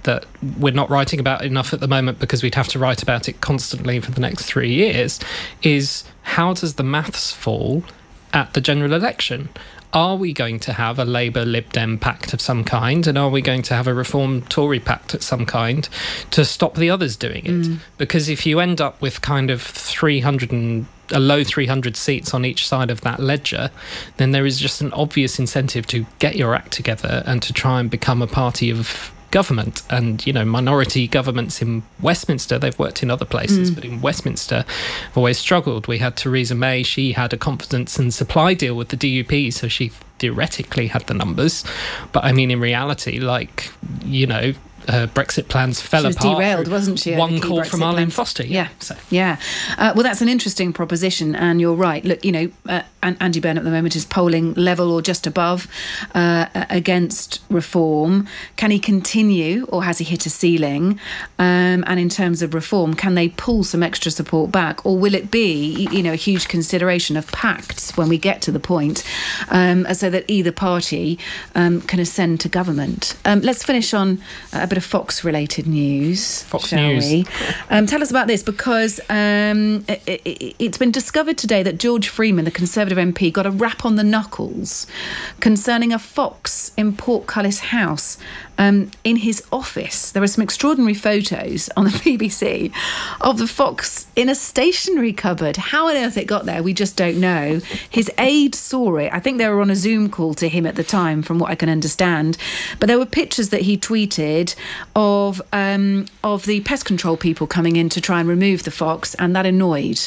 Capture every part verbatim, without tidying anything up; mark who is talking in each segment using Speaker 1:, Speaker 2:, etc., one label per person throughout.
Speaker 1: that we're not writing about enough at the moment because we'd have to write about it constantly for the next three years, is how does the maths fall at the general election? Are we going to have a Labour-Lib Dem pact of some kind, and are we going to have a Reform-Tory pact of some kind to stop the others doing it? Mm. Because if you end up with kind of three hundred and a low three hundred seats on each side of that ledger, then there is just an obvious incentive to get your act together and to try and become a party of government. And, you know, minority governments in Westminster, they've worked in other places, mm. but in Westminster have always struggled. We had Theresa May, she had a confidence and supply deal with the D U P, so she theoretically had the numbers. But I mean, in reality, like, you know, her Brexit plans fell
Speaker 2: she was
Speaker 1: apart.
Speaker 2: Derailed, wasn't she?
Speaker 1: One call
Speaker 2: Brexit
Speaker 1: from Arlene
Speaker 2: plans.
Speaker 1: Foster. Yeah,
Speaker 2: yeah.
Speaker 1: So.
Speaker 2: yeah. Uh, well, that's an interesting proposition, and you're right. Look, you know, uh, Andy Byrne at the moment is polling level or just above uh, against reform. Can he continue, or has he hit a ceiling? Um, and in terms of reform, can they pull some extra support back, or will it be, you know, a huge consideration of pacts when we get to the point, um, so that either party um, can ascend to government? Um, let's finish on uh, a bit of Fox-related news,
Speaker 1: Fox
Speaker 2: shall
Speaker 1: News.
Speaker 2: we? Um, tell us about this, because um, it, it, it's been discovered today that George Freeman, the Conservative M P, got a rap on the knuckles concerning a fox in Portcullis House. Um, in his office, there are some extraordinary photos on the B B C of the fox in a stationery cupboard. How on earth it got there, we just don't know. His aide saw it. I think they were on a Zoom call to him at the time, from what I can understand. But there were pictures that he tweeted of um, of the pest control people coming in to try and remove the fox, and that annoyed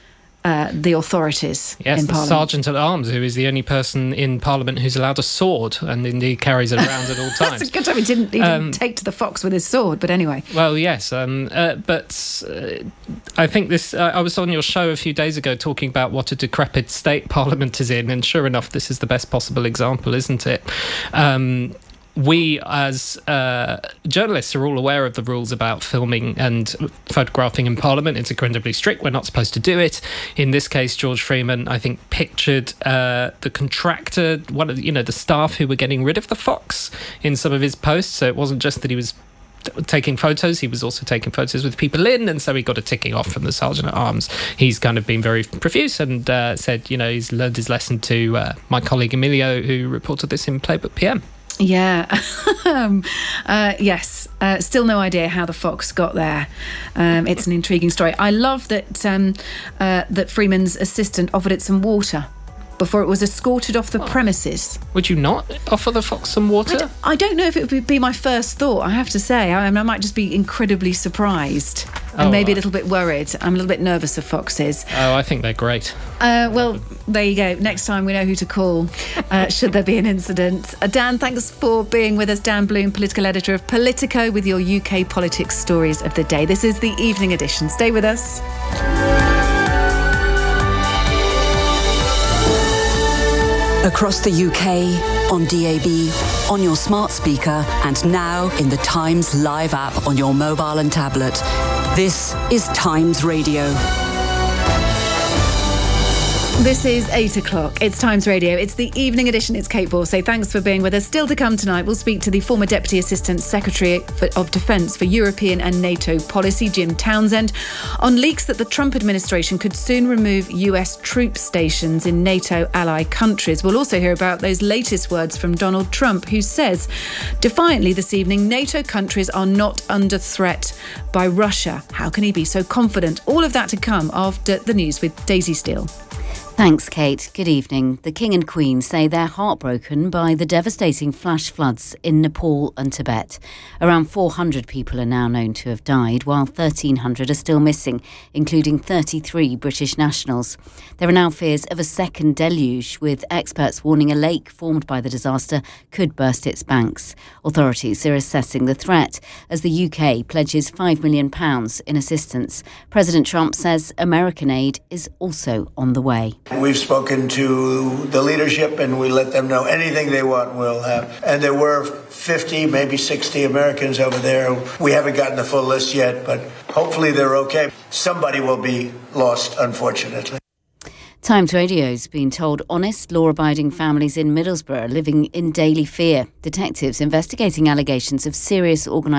Speaker 2: Uh, the authorities
Speaker 1: yes,
Speaker 2: in
Speaker 1: the
Speaker 2: Parliament.
Speaker 1: Sergeant at Arms, who is the only person in Parliament who's allowed a sword, and indeed carries it around at all times.
Speaker 2: That's a good time. He didn't, he didn't
Speaker 1: Um,
Speaker 2: take to the fox with his sword, but anyway.
Speaker 1: Well, yes, um, uh, but uh, I think this... Uh, I was on your show a few days ago talking about what a decrepit state Parliament is in, and sure enough, this is the best possible example, isn't it? Um, we, as uh, journalists, are all aware of the rules about filming and photographing in Parliament. It's incredibly strict. We're not supposed to do it. In this case, George Freeman, I think, pictured uh, the contractor, one of the, you know, the staff who were getting rid of the fox in some of his posts. So it wasn't just that he was taking photos, he was also taking photos with people in, and so he got a ticking off from the Sergeant at Arms. He's kind of been very profuse and uh, said, you know, he's learned his lesson to uh, my colleague Emilio, who reported this in Playbook P M.
Speaker 2: Yeah, um, uh, yes. Uh, still no idea how the fox got there. Um, it's an intriguing story. I love that um, uh, that Freeman's assistant offered it some water before it was escorted off the oh. premises.
Speaker 1: Would you not offer the fox some water?
Speaker 2: I don't, I don't know if it would be my first thought, I have to say. I, I, mean, I might just be incredibly surprised and
Speaker 1: oh,
Speaker 2: maybe
Speaker 1: right.
Speaker 2: a little bit worried. I'm a little bit nervous of foxes.
Speaker 1: Oh, I think they're great.
Speaker 2: Uh, well, there you go. Next time we know who to call, uh, should there be an incident. Uh, Dan, thanks for being with us. Dan Bloom, political editor of Politico, with your U K politics stories of the day. This is the evening edition. Stay with us.
Speaker 3: Across the U K, on D A B, on your smart speaker, and now in the Times Live app on your mobile and tablet. This is Times Radio.
Speaker 2: This is eight o'clock. It's Times Radio. It's the evening edition. It's Kate Borsay. Thanks for being with us. Still to come tonight, we'll speak to the former Deputy Assistant Secretary of Defence for European and NATO Policy, Jim Townsend, on leaks that the Trump administration could soon remove U S troop stations in NATO ally countries. We'll also hear about those latest words from Donald Trump, who says defiantly this evening, NATO countries are not under threat by Russia. How can he be so confident? All of that to come after the news with Daisy Steele.
Speaker 4: Thanks, Kate. Good evening. The King and Queen say they're heartbroken by the devastating flash floods in Nepal and Tibet. Around four hundred people are now known to have died, while thirteen hundred are still missing, including thirty-three British nationals. There are now fears of a second deluge, with experts warning a lake formed by the disaster could burst its banks. Authorities are assessing the threat as the U K pledges five million pounds in assistance. President Trump says American aid is also on the way.
Speaker 5: We've spoken to the leadership and we let them know anything they want we'll have. And there were fifty, maybe sixty Americans over there. We haven't gotten the full list yet, but hopefully they're okay. Somebody will be lost, unfortunately.
Speaker 4: Times Radio's been told honest, law-abiding families in Middlesbrough are living in daily fear. Detectives investigating allegations of serious organised